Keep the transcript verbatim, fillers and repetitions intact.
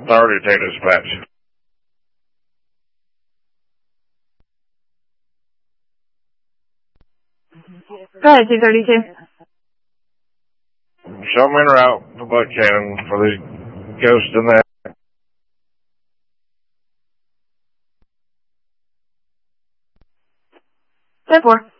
Authority to dispatch. Go ahead, two thirty-two. Show me en route for Buck Cannon for these ghosts in there. ten four.